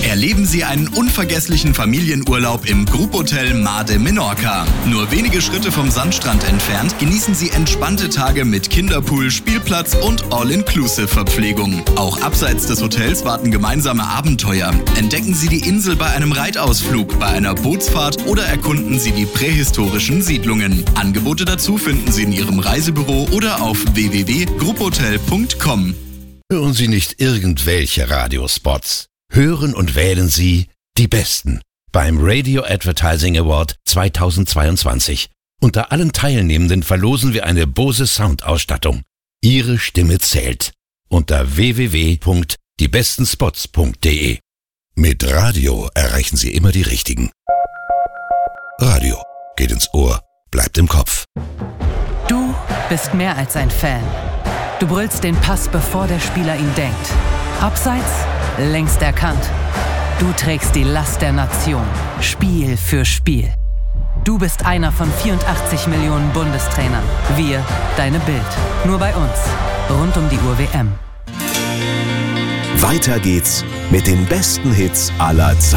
Erleben Sie einen unvergesslichen Familienurlaub im Grupphotel Mar de Menorca. Nur wenige Schritte vom Sandstrand entfernt genießen Sie entspannte Tage mit Kinderpool, Spielplatz und All-Inclusive-Verpflegung. Auch abseits des Hotels warten gemeinsame Abenteuer. Entdecken Sie die Insel bei einem Reitausflug, bei einer Bootsfahrt oder erkunden Sie die prähistorischen Siedlungen. Angebote dazu finden Sie in Ihrem Reisebüro oder auf www.gruphotel.com. Hören Sie nicht irgendwelche Radiospots. Hören und wählen Sie die Besten beim Radio Advertising Award 2022. Unter allen Teilnehmenden verlosen wir eine Bose Soundausstattung. Ihre Stimme zählt. Unter www.diebestenspots.de. Mit Radio erreichen Sie immer die Richtigen. Radio geht ins Ohr, bleibt im Kopf. Du bist mehr als ein Fan. Du brüllst den Pass, bevor der Spieler ihn denkt. Abseits, längst erkannt. Du trägst die Last der Nation, Spiel für Spiel. Du bist einer von 84 Millionen Bundestrainern. Wir, deine Bild. Nur bei uns. Rund um die Uhr WM. Weiter geht's mit den besten Hits aller Zeiten.